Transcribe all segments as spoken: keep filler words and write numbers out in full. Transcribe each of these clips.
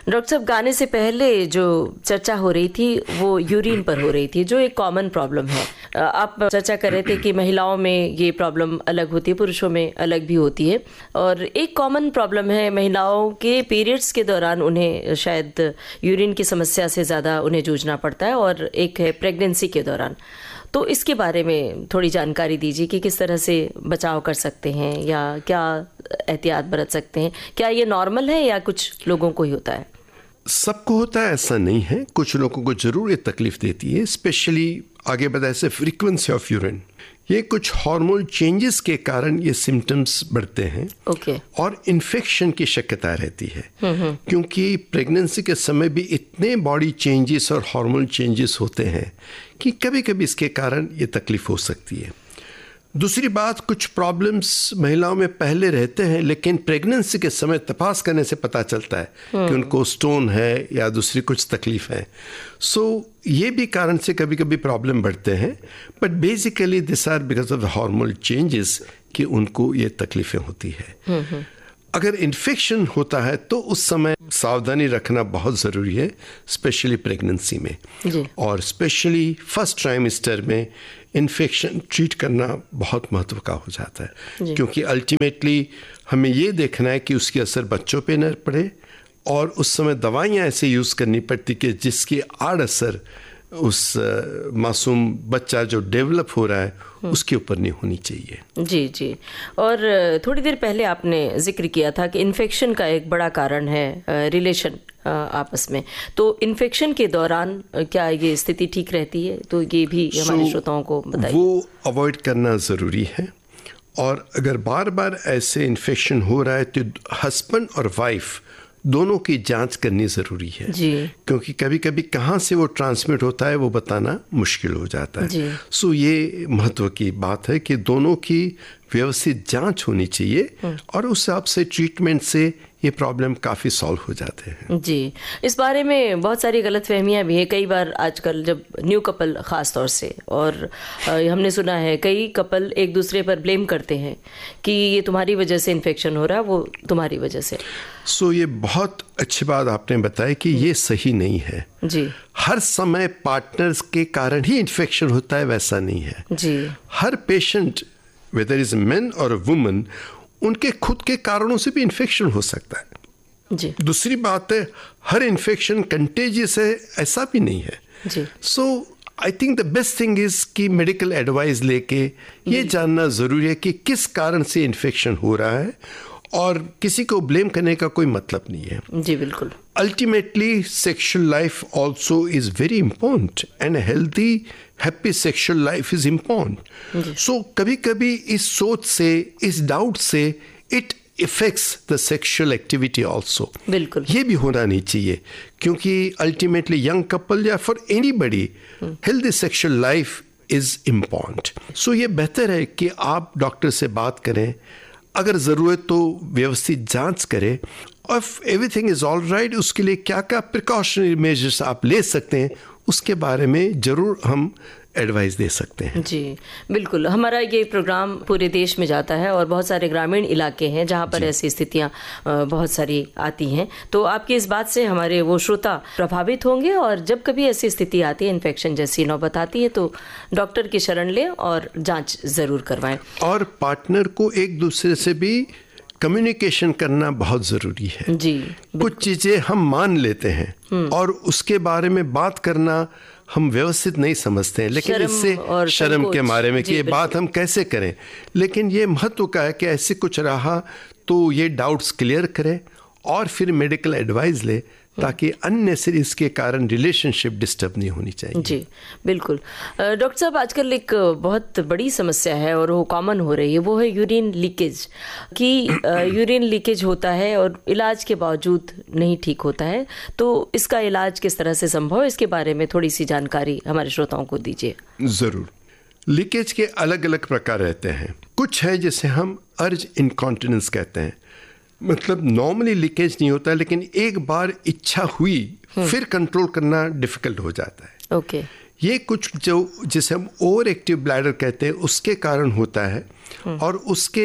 Doctor साहब, गाने से पहले जो चर्चा हो रही थी वो यूरिन पर हो रही थी, जो एक कॉमन प्रॉब्लम है। आप चर्चा कर रहे थे कि महिलाओं में ये प्रॉब्लम अलग होती है, पुरुषों में अलग भी होती है, और एक कॉमन प्रॉब्लम है महिलाओं के पीरियड्स के दौरान उन्हें शायद यूरिन की समस्या से ज़्यादा उन्हें जूझना पड़ता है, और एक है प्रेगनेंसी के दौरान। तो इसके बारे में थोड़ी जानकारी दीजिए कि किस तरह से बचाव कर सकते हैं या क्या एहतियात बरत सकते हैं। क्या ये नॉर्मल है या कुछ लोगों को ही होता है? सबको होता है ऐसा नहीं है, कुछ लोगों को जरूर ये तकलीफ देती है, स्पेशली आगे बताए से फ्रीक्वेंसी ऑफ यूरिन। ये कुछ हार्मोन चेंजेस के कारण ये सिम्टम्स बढ़ते हैं। Okay okay. और इन्फेक्शन की शक्यता रहती है, क्योंकि प्रेगनेंसी के समय भी इतने बॉडी चेंजेस और हार्मोन चेंजेस होते हैं कि कभी कभी इसके कारण ये तकलीफ हो सकती है। दूसरी बात, कुछ प्रॉब्लम्स महिलाओं में पहले रहते हैं, लेकिन प्रेगनेंसी के समय तपास करने से पता चलता है कि उनको स्टोन है या दूसरी कुछ तकलीफ है। सो so, ये भी कारण से कभी कभी प्रॉब्लम बढ़ते हैं, but basically this are because of the hormonal changes कि उनको ये तकलीफें होती है। अगर इन्फेक्शन होता है तो उस समय सावधानी रखना बहुत ज़रूरी है, स्पेशली प्रेगनेंसी में जी। और स्पेशली फर्स्ट ट्राइमेस्टर में इन्फेक्शन ट्रीट करना बहुत महत्व का हो जाता है, क्योंकि अल्टीमेटली हमें ये देखना है कि उसकी असर बच्चों पे न पड़े, और उस समय दवाइयाँ ऐसे यूज़ करनी पड़ती कि जिसकी आड़ असर उस मासूम बच्चा जो डेवलप हो रहा है उसके ऊपर नहीं होनी चाहिए। जी जी। और थोड़ी देर पहले आपने जिक्र किया था कि इन्फेक्शन का एक बड़ा कारण है रिलेशन आपस में, तो इन्फेक्शन के दौरान क्या ये स्थिति ठीक रहती है? तो ये भी हमारे so, श्रोताओं को बताइए। वो अवॉइड करना ज़रूरी है, और अगर बार बार ऐसे इन्फेक्शन हो रहा है तो हस्बैंड और वाइफ दोनों की जांच करनी ज़रूरी है जी। क्योंकि कभी कभी कहाँ से वो ट्रांसमिट होता है वो बताना मुश्किल हो जाता है। सो ये महत्व की बात है कि दोनों की व्यवस्थित जांच होनी चाहिए, और उस हिसाब से ट्रीटमेंट से ये प्रॉब्लम काफ़ी सॉल्व हो जाते हैं। जी, इस बारे में बहुत सारी गलतफहमियां भी हैं। कई बार आजकल जब न्यू कपल ख़ास तौर से, और हमने सुना है कई कपल एक दूसरे पर ब्लेम करते हैं कि ये तुम्हारी वजह से इन्फेक्शन हो रहा है, वो तुम्हारी वजह से। सो ये बहुत अच्छी बात आपने बताई कि ये सही नहीं है जी। हर समय पार्टनर्स के कारण ही इन्फेक्शन होता है, वैसा नहीं है जी। हर पेशेंट वेदर इज मैन और वुमन, उनके खुद के कारणों से भी इन्फेक्शन हो सकता है जी। दूसरी बात है, हर इन्फेक्शन कंटेजियस है ऐसा भी नहीं है जी। सो I think the best thing is कि मेडिकल एडवाइस लेके ये जानना ज़रूरी है कि किस कारण से इन्फेक्शन हो रहा है, और किसी को ब्लेम करने का कोई मतलब नहीं है। जी बिल्कुल। Ultimately sexual life also is very important, and healthy happy sexual life is important. सो कभी कभी इस सोच से, इस डाउट से it effects the sexual activity also. बिल्कुल, ये भी होना नहीं चाहिए, क्योंकि अल्टीमेटली यंग कपल या for anybody healthy sexual life is important. सो ये बेहतर है कि आप डॉक्टर से बात करें, अगर ज़रूरत तो व्यवस्थित जांच करें, और एवरीथिंग इज़ ऑल राइट उसके लिए क्या क्या प्रिकॉशनरी मेजर्स आप ले सकते हैं उसके बारे में ज़रूर हम एडवाइस दे सकते हैं। जी बिल्कुल। हमारा ये प्रोग्राम पूरे देश में जाता है, और बहुत सारे ग्रामीण इलाके हैं जहाँ पर ऐसी स्थितियाँ बहुत सारी आती हैं। तो आपकी इस बात से हमारे वो श्रोता प्रभावित होंगे, और जब कभी ऐसी स्थिति आती है, इन्फेक्शन जैसी नौबत आती है, तो डॉक्टर की शरण लें और जांच ज़रूर करवाएं। और पार्टनर को एक दूसरे से भी कम्युनिकेशन करना बहुत ज़रूरी है जी। कुछ चीज़ें हम मान लेते हैं और उसके बारे में बात करना हम व्यवस्थित नहीं समझते हैं, लेकिन इससे शर्म के मारे में कि ये बात हम कैसे करें, लेकिन ये महत्व का है कि ऐसे कुछ रहा तो ये डाउट्स क्लियर करें और फिर मेडिकल एडवाइस ले, ताकि अननेसेसरी इसके कारण रिलेशनशिप डिस्टर्ब नहीं होनी चाहिए। जी बिल्कुल। डॉक्टर साहब, आजकल एक बहुत बड़ी समस्या है और वो कॉमन हो रही है, वो है यूरिन लीकेज कि यूरिन लीकेज होता है और इलाज के बावजूद नहीं ठीक होता है। तो इसका इलाज किस तरह से संभव है, इसके बारे में थोड़ी सी जानकारी हमारे श्रोताओं को दीजिए। ज़रूर। लीकेज के अलग अलग प्रकार रहते हैं। कुछ है जिसे हम अर्ज इनकॉन्टिनेंस कहते हैं, मतलब नॉर्मली लीकेज नहीं होता है, लेकिन एक बार इच्छा हुई फिर कंट्रोल करना डिफिकल्ट हो जाता है। ओके। ये कुछ जो जिसे हम ओवर एक्टिव ब्लैडर कहते हैं उसके कारण होता है, और उसके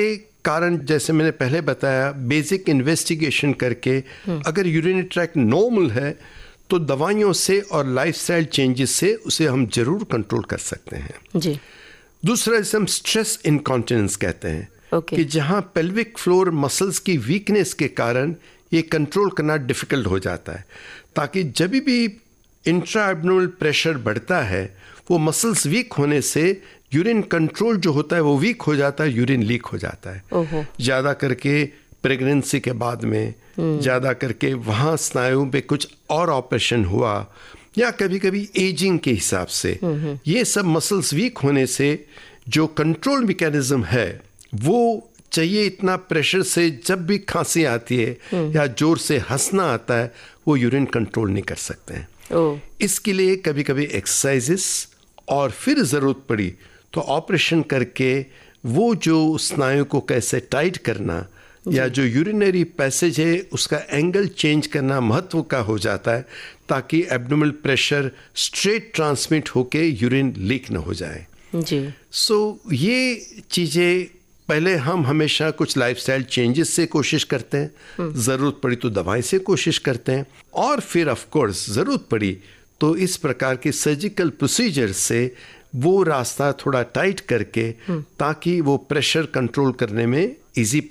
कारण जैसे मैंने पहले बताया, बेसिक इन्वेस्टिगेशन करके अगर यूरिनरी ट्रैक्ट नॉर्मल है तो दवाइयों से और लाइफस्टाइल चेंजेस से उसे हम जरूर कंट्रोल कर सकते हैं जी। दूसरा इसे हम स्ट्रेस इनकॉन्टिनेंस कहते हैं, okay. कि जहां पेल्विक फ्लोर मसल्स की वीकनेस के कारण ये कंट्रोल करना डिफिकल्ट हो जाता है, ताकि जब भी इंट्रा एब्डोमिनल प्रेशर बढ़ता है वो मसल्स वीक होने से यूरिन कंट्रोल जो होता है वो वीक हो जाता है, यूरिन लीक हो जाता है। ज़्यादा करके प्रेगनेंसी के बाद में, ज़्यादा करके वहाँ स्नायुओं पे कुछ और ऑपरेशन हुआ, या कभी कभी एजिंग के हिसाब से ये सब मसल्स वीक होने से जो कंट्रोल मैकेनिज्म है वो चाहिए इतना प्रेशर से जब भी खांसी आती है या जोर से हंसना आता है वो यूरिन कंट्रोल नहीं कर सकते हैं। oh. इसके लिए कभी कभी एक्सरसाइजेस और फिर ज़रूरत पड़ी तो ऑपरेशन करके वो जो स्नायु को कैसे टाइट करना या जो यूरिनरी पैसेज है उसका एंगल चेंज करना महत्व का हो जाता है, ताकि एब्डोमिनल प्रेशर स्ट्रेट ट्रांसमिट होके यूरिन लीक न हो जाए जी। सो so, ये चीज़ें पहले हम हमेशा कुछ लाइफस्टाइल चेंजेस से कोशिश करते हैं, ज़रूरत पड़ी तो दवाई से कोशिश करते हैं, और फिर ऑफ कोर्स ज़रूरत पड़ी तो इस प्रकार के सर्जिकल प्रोसीजर से वो रास्ता थोड़ा टाइट करके ताकि वो प्रेशर कंट्रोल करने में इजी